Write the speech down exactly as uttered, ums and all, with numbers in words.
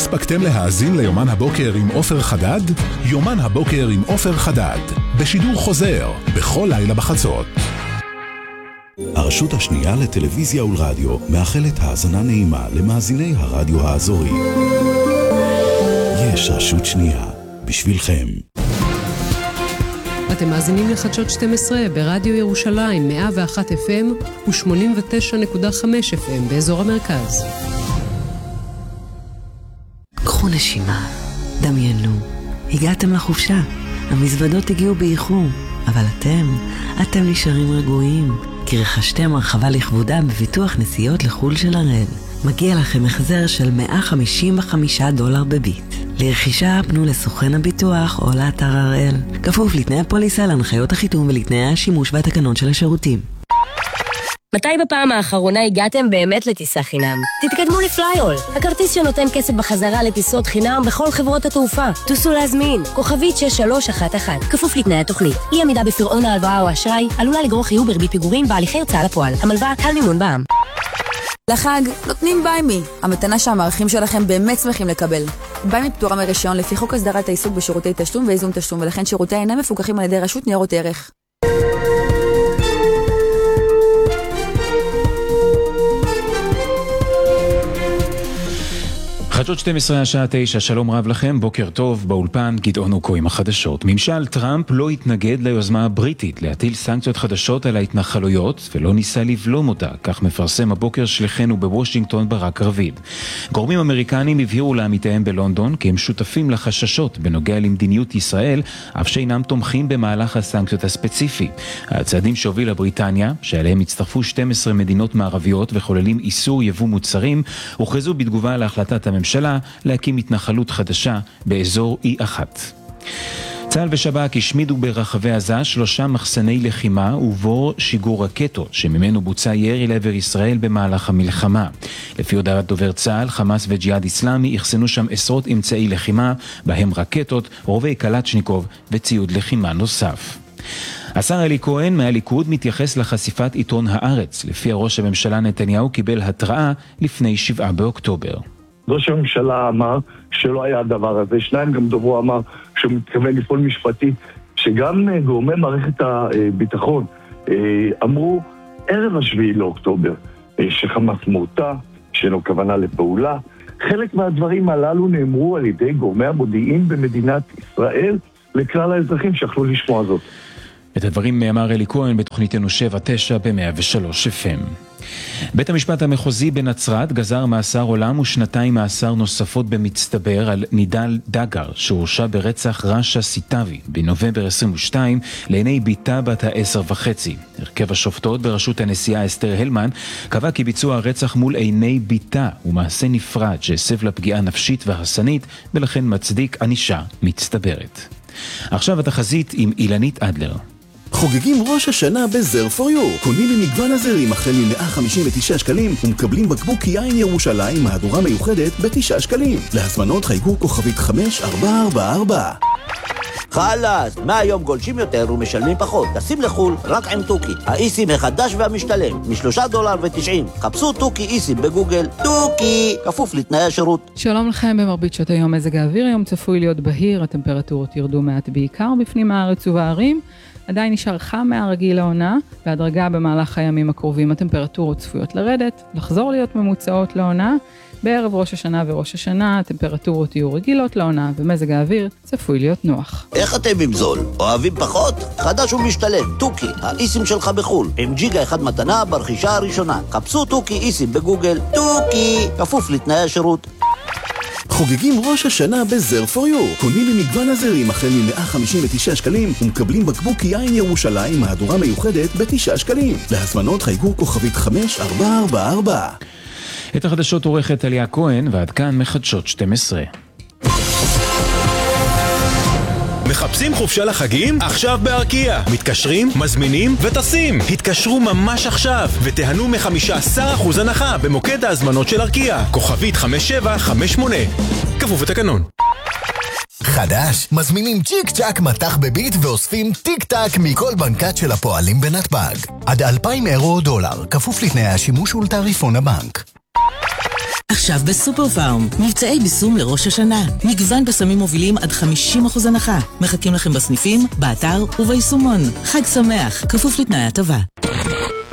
הספקתם להאזין ליומן הבוקר עם עופר חדד? יומן הבוקר עם עופר חדד, בשידור חוזר, בכל לילה בחצות. הרשות השנייה לטלוויזיה ולרדיו מאחלת האזנה נעימה למאזיני הרדיו האזורי. יש רשות שנייה בשבילכם. אתם מאזינים לחדשות שתים עשרה ברדיו ירושלים מאה ואחת אף אם ו-שמונים ותשע נקודה חמש אף אם באזור המרכז. קחו נשימה, דמיינו, הגעתם לחופשה, המזוודות הגיעו באיחור, אבל אתם, אתם נשארים רגועים, כי רכשתם הרחבה לכבודה בביטוח נסיעות לחול של הרד. מגיע לכם החזר של מאה חמישים וחמישה דולר בביט. לרכישה פנו לסוכן הביטוח או לאתר הראל. כפוף לתנאי הפוליסה, להנחיות החיתום ולתנאי השימוש והתקנון של השירותים. מתי בפעם האחרונה הגעתם באמת לטיסה חינם? תתקדמו לפלייול, הכרטיס שנותן כסף בחזרה לטיסות חינם בכל חברות התעופה. תוסו להזמין, כוכבית שש שלוש אחת אחת, כפוף לתנאי התוכנית. אי עמידה בפירעון ההלוואה או אשראי עלולה לגרור חיוב בריבית פיגורים בהליכי הוצאה לפועל. המלווה קל מימון בע"מ. לחג נותנים ביימי, המתנה שהמערכים שלכם באמת שמחים לקבל. ביימי פטורה מרישיון לפי חוק הסדרת העיסוק בשירותי תשלום ואיזון תשלום, ולכן שירותי אינם מפוקחים על ידי רשות ניירות ערך. חדשות שתים עשרה השעה תשע, שלום רב לכם, בוקר טוב, באולפן גדעון אוקו עם החדשות. ממשל טראמפ לא התנגד ליוזמה הבריטית להטיל סנקציות חדשות על ההתנחלויות ולא ניסה לבלום אותה, כך מפרסם הבוקר שליחנו בוושינגטון ברק רביד. גורמים אמריקנים הבהירו לעמיתיהם בלונדון כי הם שותפים לחששות בנוגע למדיניות ישראל, אף שאינם תומכים במהלך הסנקציות הספציפי. הצעדים שהובילה בריטניה, שעליהם הצטרפו שתים עשרה מדינות מערביות וכוללים איסור יבוא מוצרים, הוכרזו בתגובה להחלטת הממשלה הממשלה להקים התנחלות חדשה באזור אי אחת. צה"ל ושב"כ השמידו ברחבי עזה שלושה מחסני לחימה ובור שיגור רקטות שממנו בוצע ירי לעבר ישראל במהלך המלחמה. לפי הודעת דובר צה"ל, חמאס וג'יהאד איסלאמי החסנו שם עשרות אמצעי לחימה, בהם רקטות, רובי קלצ'ניקוב וציוד לחימה נוסף. השר אלי כהן מהליכוד מתייחס לחשיפת עיתון הארץ, לפי ראש הממשלה נתניהו קיבל התראה לפני שבעה באוקטובר. ראש הממשלה אמר שלא היה הדבר הזה, שניים גם דוברו אמר שהוא מתכוון לפעול משפטי, שגם גורמי מערכת הביטחון אמרו ערב השביעי לאוקטובר שחמאס מורתע, שאין לו כוונה לפעולה. חלק מהדברים הללו נאמרו על ידי גורמי המודיעין במדינת ישראל לכלל האזרחים שיכלו לשמוע זאת. את הדברים אמר אלי כהן בתוכניתנו שבע תשע ב-מאה ושלוש אף אם. בית המשפט המחוזי בנצרת גזר מאסר עולם ושנתיים מאסר נוספות במצטבר על נידל דגר, שהורשע ברצח רשע סיטאבי בנובמבר עשרים ושתיים לעיני ביתה בת העשר וחצי. הרכב השופטות בראשות הנשיאה אסתר הלמן קבע כי ביצוע הרצח מול עיני ביתה הוא מעשה נפרד שהסב לה פגיעה נפשית והרסנית, ולכן מצדיק ענישה מצטברת. עכשיו התחזית עם אילנית אדלר. חוגגים ראש השנה בזר פור יו. קונים ממגוון הזרים החל מ-מאה חמישים ותשעה שקלים ומקבלים בקבוק יין ירושלים מהדורה מיוחדת ב-תשעה שקלים. להזמנות חייגו כוכבית חמש ארבע ארבע ארבע. חלאס, מהיום גולשים יותר ומשלמים פחות. טסים לחול רק עם טוקי, האיסים החדש והמשתלם, משלושה דולר ותשעים. חפשו טוקי איסים בגוגל. טוקי, כפוף לתנאי השירות. שלום לכם, במרבית שעות היום מזג האוויר היום צפוי להיות בהיר, הטמפרטורות ירדו מעט בעיקר בפנים הארץ ובערים. עדיין נשאר חם מהרגיל לעונה, בהדרגה במהלך הימים הקרובים הטמפרטורות צפויות לרדת, לחזור להיות ממוצעות לעונה. בערב ראש השנה וראש השנה הטמפרטורות יהיו רגילות לעונה, ומזג האוויר צפוי להיות נוח. איך אתם עם זול? אוהבים פחות? חדש ומשתלם, טוקי, האיסים שלך בחול, עם ג'יגה אחד מתנה ברכישה הראשונה. חפשו טוקי איסים בגוגל. טוקי, כפוף לתנאי השירות. חוגגים ראש השנה בזר פור יו. קונים ממגוון הזרים החל מ-מאה חמישים ותשעה שקלים ומקבלים בקבוק יין ירושלים מהדורה מיוחדת ב-תשעה שקלים. להזמנות חייגו כוכבית חמש ארבע ארבע ארבע. את החדשות עורכת אליה כהן, ועד כאן מחדשות שתים עשרה. מחפשים חופשה לחגים? עכשיו בארקיע. מתקשרים, מזמינים וטסים. התקשרו ממש עכשיו ותיהנו מ-חמישה עשר אחוז הנחה במוקד ההזמנות של ארקיע. כוכבית חמש שבע חמש שמונה. כפוף לתקנון. חדש, מזמינים צ'יק צ'ק מתח בביט ואוספים טיק טק מכל בנקת של הפועלים בנתב"ג. עד אלפיים אירו או דולר, כפוף לתנאי השימוש ולתעריפון הבנק. עכשיו בסופר פארם, מבצעי ביסום לראש השנה. מגוון בשמים מובילים עד חמישים אחוז הנחה. מחכים לכם בסניפים, באתר וביישומון. חג שמח, כפוף לתנאי הטבה.